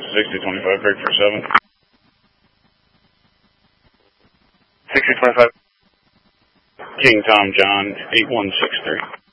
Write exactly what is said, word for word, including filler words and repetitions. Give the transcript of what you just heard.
sixty twenty-five, break for seven. sixty twenty-five. King Tom John, eight one six three.